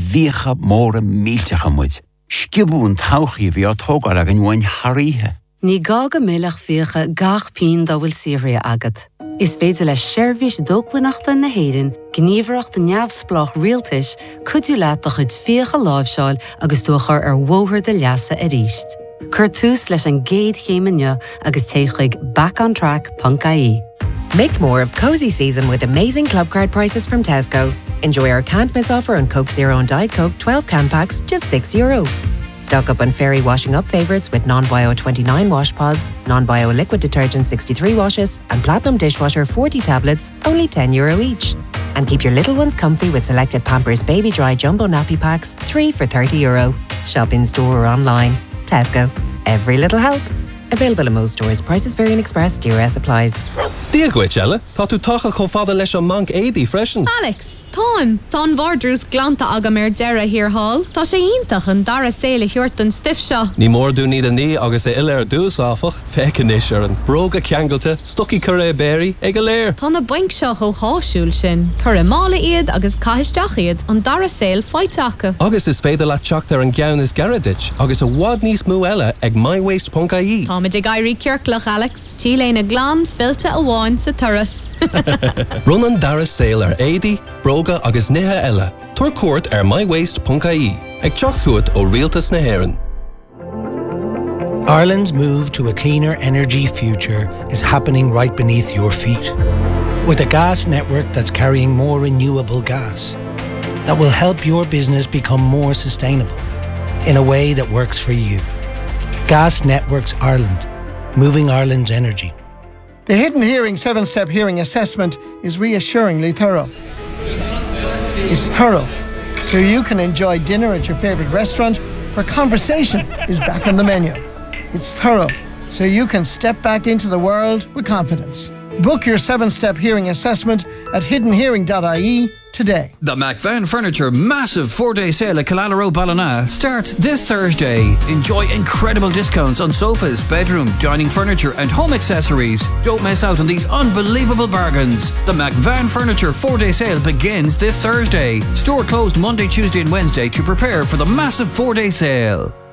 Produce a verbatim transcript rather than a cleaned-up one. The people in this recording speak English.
bhíocha móra míltecha muid. Skibún tauchi bhí tógar ag an bhain harithe. Ní gaga millach fíocha gach pín dá bhfuil Syria agad. Is féidir le seirbhís dógbuinachta na héireann, gníomhaireacht na neamhsplách rialtais, cuidú leat do chuid fíocha láimhseáil agus dúchar ar mhóthar de leasa a ríist. Cur tús leis an géad chéimeanne agus téigh backontrack dot I E. Make more of cozy season with amazing club card prices from Tesco. Enjoy our can't miss offer on Coke Zero and Diet Coke twelve can packs, just six euro. Stock up on Fairy washing up favourites with non-bio twenty-nine wash pods, non-bio liquid detergent sixty-three washes, and platinum dishwasher forty tablets, only ten euro each. And keep your little ones comfy with selected Pampers Baby Dry jumbo nappy packs, three for thirty euro. Shop in store or online. Tesco. Every little helps. Available in most stores. Prices vary in Express. D R S applies. Díaghaid, Ella. Tá tú tacha chun fada leis an manc éadaí freisin. Alex, Tom, Don Vardrús glanta agam ar dera hir hall. Tá sé iontach an dara séle hiort an stiff seo. Ní mór dú ní a ní agus é ile ar dús áfach, fecin is ar an bróga ceangalte, stoci curé béri, ag a léir. Tá na baink seo ó háisiúil sin. Curé mála iad agus caiisteach iad an dara séil feitacha. Agus is féidir le teacht ar an gceann is garadit, agus a bhád níos mú eile ag my waste dot I E. Tá de gairí ceirclach, Alex. Tí léna glán filte a bháin sa turas. Run an dara sail ar éadaí, bróga agus nithe eile. Tuair cuairt ar my waste dot I E. Ag teacht chuait ó rialtas na hÉireann. Ireland's move to a cleaner energy future is happening right beneath your feet. With a gas network that's carrying more renewable gas that will help your business become more sustainable in a way that works for you. Gas Networks Ireland, moving Ireland's energy. The Hidden Hearing seven-step hearing assessment is reassuringly thorough. It's thorough, so you can enjoy dinner at your favourite restaurant where conversation is back on the menu. It's thorough, so you can step back into the world with confidence. Book your seven-step hearing assessment at hidden hearing dot I E today. The McVan Furniture massive four-day sale at Killala Ballina starts this Thursday. Enjoy incredible discounts on sofas, bedroom, dining furniture and home accessories. Don't miss out on these unbelievable bargains. The McVan Furniture four-day sale begins this Thursday. Store closed Monday, Tuesday and Wednesday to prepare for the massive four-day sale.